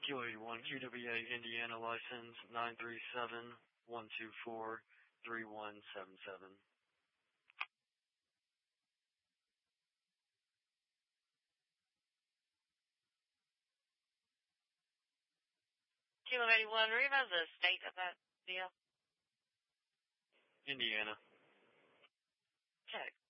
Kilo 81, QWA, Indiana license 937-124-3177. Kilo 81, Reva, the state of that deal? Indiana. Check.